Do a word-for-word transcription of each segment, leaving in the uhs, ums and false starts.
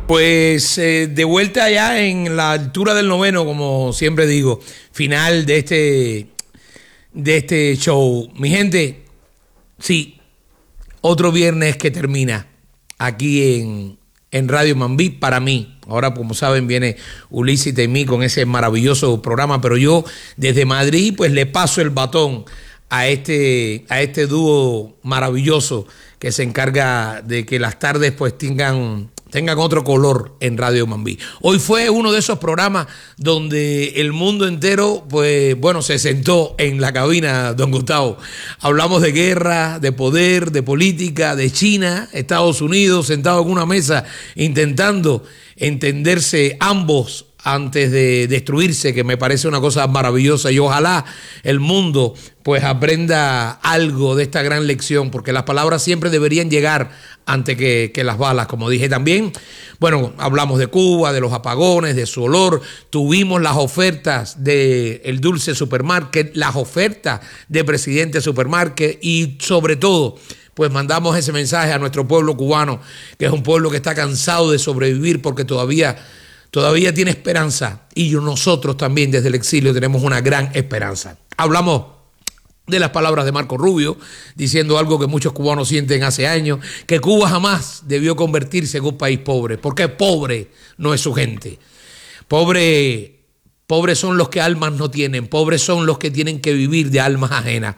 Pues eh, de vuelta ya en la altura del noveno, como siempre digo, final de este, de este show. Mi gente, sí, otro viernes que termina aquí en, en Radio Mambí para mí. Ahora, como saben, viene Ulises Temí con ese maravilloso programa, pero yo desde Madrid pues le paso el batón a este, a este dúo maravilloso que se encarga de que las tardes pues tengan... tengan otro color en Radio Mambí. Hoy fue uno de esos programas donde el mundo entero, pues, bueno, se sentó en la cabina, don Gustavo. Hablamos de guerra, de poder, de política, de China, Estados Unidos, sentados en una mesa intentando entenderse ambos antes de destruirse, que me parece una cosa maravillosa, y ojalá el mundo pues aprenda algo de esta gran lección, porque las palabras siempre deberían llegar antes que, que las balas, como dije también. Bueno, hablamos de Cuba, de los apagones, de su olor, tuvimos las ofertas de el Dulce Supermarket, las ofertas de Presidente Supermarket y sobre todo pues mandamos ese mensaje a nuestro pueblo cubano, que es un pueblo que está cansado de sobrevivir porque todavía Todavía tiene esperanza, y nosotros también desde el exilio tenemos una gran esperanza. Hablamos de las palabras de Marco Rubio, diciendo algo que muchos cubanos sienten hace años, que Cuba jamás debió convertirse en un país pobre, porque pobre no es su gente. Pobre, pobres son los que almas no tienen, pobres son los que tienen que vivir de almas ajenas.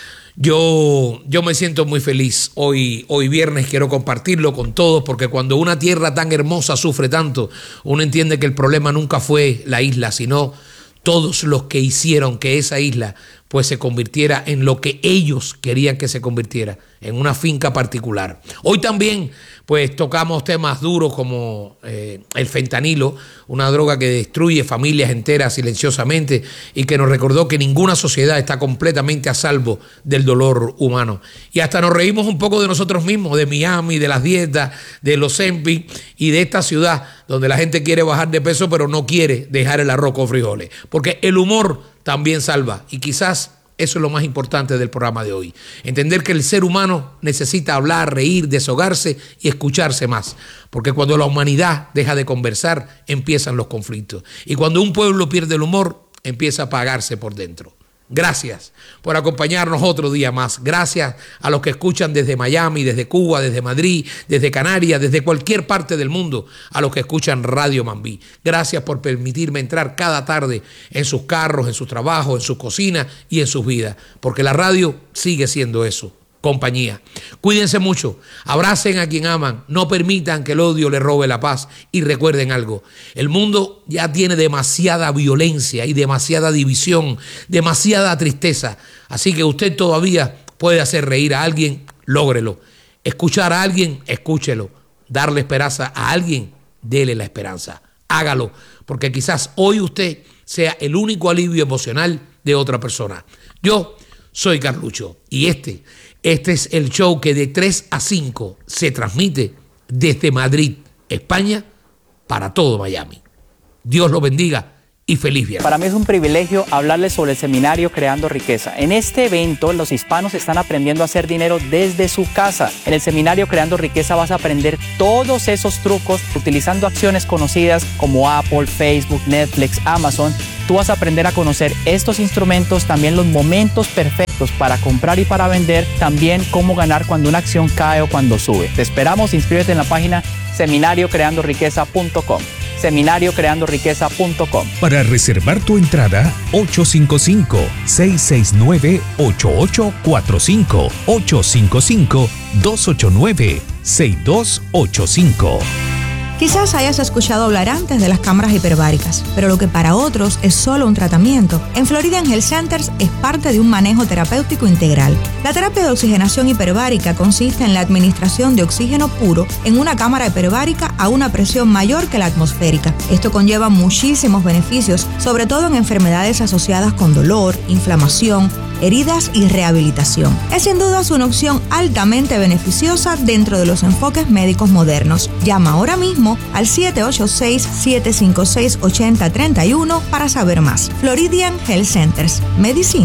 Yo, yo me siento muy feliz hoy, hoy viernes, quiero compartirlo con todos, porque cuando una tierra tan hermosa sufre tanto, uno entiende que el problema nunca fue la isla, sino todos los que hicieron que esa isla pues se convirtiera en lo que ellos querían que se convirtiera, en una finca particular. Hoy también pues tocamos temas duros como eh, el fentanilo, una droga que destruye familias enteras silenciosamente y que nos recordó que ninguna sociedad está completamente a salvo del dolor humano. Y hasta nos reímos un poco de nosotros mismos, de Miami, de las dietas, de los Zempic y de esta ciudad donde la gente quiere bajar de peso pero no quiere dejar el arroz con frijoles, porque el humor también salva, y quizás eso es lo más importante del programa de hoy. Entender que el ser humano necesita hablar, reír, deshogarse y escucharse más. Porque cuando la humanidad deja de conversar, empiezan los conflictos. Y cuando un pueblo pierde el humor, empieza a apagarse por dentro. Gracias por acompañarnos otro día más. Gracias a los que escuchan desde Miami, desde Cuba, desde Madrid, desde Canarias, desde cualquier parte del mundo, a los que escuchan Radio Mambí. Gracias por permitirme entrar cada tarde en sus carros, en sus trabajos, en sus cocinas y en sus vidas, porque la radio sigue siendo eso, compañía. Cuídense mucho, abracen a quien aman, no permitan que el odio le robe la paz, y recuerden algo: el mundo ya tiene demasiada violencia y demasiada división, demasiada tristeza, así que usted todavía puede hacer reír a alguien, lógrelo. Escuchar a alguien, escúchelo. Darle esperanza a alguien, dele la esperanza. Hágalo, porque quizás hoy usted sea el único alivio emocional de otra persona. Yo soy Carlucho, y este Este es el show que de tres a cinco se transmite desde Madrid, España, para todo Miami. Dios lo bendiga y feliz viernes. Para mí es un privilegio hablarles sobre el seminario Creando Riqueza. En este evento, los hispanos están aprendiendo a hacer dinero desde su casa. En el seminario Creando Riqueza vas a aprender todos esos trucos utilizando acciones conocidas como Apple, Facebook, Netflix, Amazon. Tú vas a aprender a conocer estos instrumentos, también los momentos perfectos para comprar y para vender, también cómo ganar cuando una acción cae o cuando sube. Te esperamos, inscríbete en la página seminario creando riqueza punto com. seminario creando riqueza punto com. Para reservar tu entrada, ocho cinco cinco, seis seis nueve, ocho ocho cuatro cinco, ocho cinco cinco, dos ocho nueve, seis dos ocho cinco. Quizás hayas escuchado hablar antes de las cámaras hiperbáricas, pero lo que para otros es solo un tratamiento, en Floridian Health Centers es parte de un manejo terapéutico integral. La terapia de oxigenación hiperbárica consiste en la administración de oxígeno puro en una cámara hiperbárica a una presión mayor que la atmosférica. Esto conlleva muchísimos beneficios, sobre todo en enfermedades asociadas con dolor, inflamación, heridas y rehabilitación. Es sin duda una opción altamente beneficiosa dentro de los enfoques médicos modernos. Llama ahora mismo al siete ocho seis, siete cinco seis, ocho cero tres uno para saber más. Floridian Health Centers. Medicina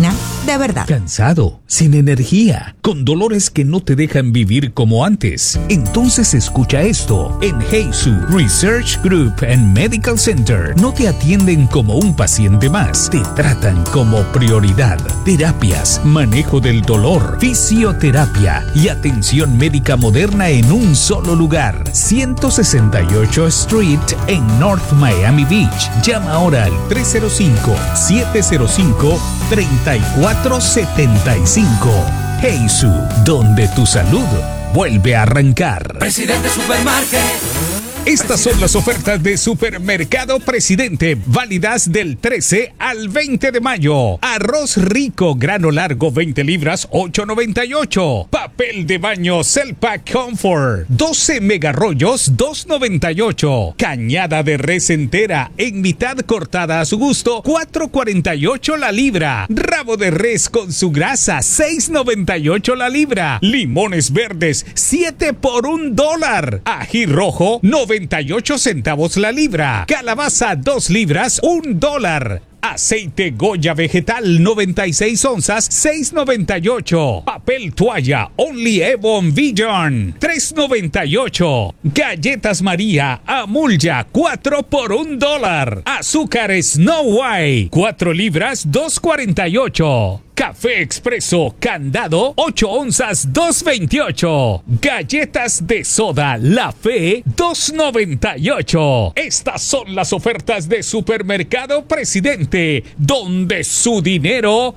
de verdad. ¿Cansado? ¿Sin energía? ¿Con dolores que no te dejan vivir como antes? Entonces escucha esto. En Heisu Research Group and Medical Center no te atienden como un paciente más. Te tratan como prioridad. Terapias, manejo del dolor, fisioterapia y atención médica moderna en un solo lugar. ciento sesenta y ocho Street en North Miami Beach. Llama ahora al tres cero cinco, siete cero cinco, tres cuatro siete cinco. Heisu, donde tu salud vuelve a arrancar. Presidente Supermarket. Estas son las ofertas de Supermercado Presidente, válidas del trece al veinte de mayo. Arroz rico, grano largo, veinte libras, ocho noventa y ocho. Papel de baño Celpac Comfort, doce megarollos, dos noventa y ocho. Cañada de res entera, en mitad cortada a su gusto, cuatro cuarenta y ocho la libra. Rabo de res con su grasa, seis noventa y ocho la libra. Limones verdes, siete por un dólar. Ají rojo, noventa y ocho centavos la libra. Calabaza, dos libras, un dólar. Aceite Goya vegetal, noventa y seis onzas, seis noventa y ocho. Papel toalla Only Ebon Vision, tres noventa y ocho. Galletas María Amulya, cuatro por un dólar. Azúcar Snow White, cuatro libras, dos cuarenta y ocho. Café Expreso Candado, ocho onzas, dos veintiocho. Galletas de soda La Fe, dos noventa y ocho. Estas son las ofertas de Supermercado Presidente, donde su dinero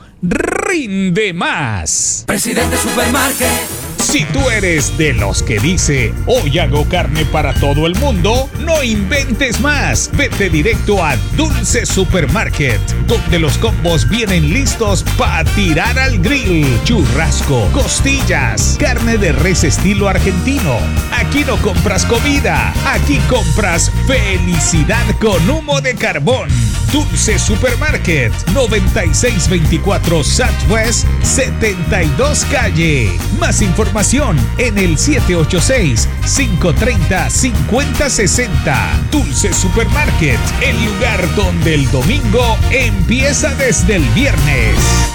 rinde más. Presidente Supermarket. Si tú eres de los que dice, hoy hago carne para todo el mundo, no inventes más. Vete directo a Dulce Supermarket, donde los combos vienen listos para tirar al grill. Churrasco, costillas, carne de res estilo argentino. Aquí no compras comida, aquí compras felicidad con humo de carbón. Dulce Supermarket, noventa y seis veinticuatro Southwest setenta y dos Calle. Más información en el siete ocho seis, cinco tres cero, cinco cero seis cero. Dulce Supermarket, el lugar donde el domingo empieza desde el viernes.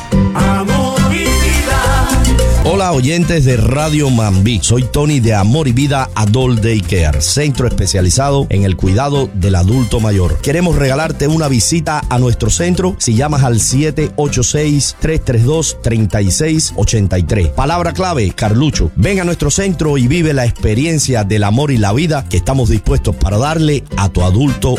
Amor y vida. Hola oyentes de Radio Mambí, soy Tony de Amor y Vida Adult Daycare, centro especializado en el cuidado del adulto mayor. Queremos regalarte una visita a nuestro centro si llamas al siete ocho seis, tres tres dos, tres seis ocho tres. Palabra clave, Carlucho. Ven a nuestro centro y vive la experiencia del amor y la vida que estamos dispuestos para darle a tu adulto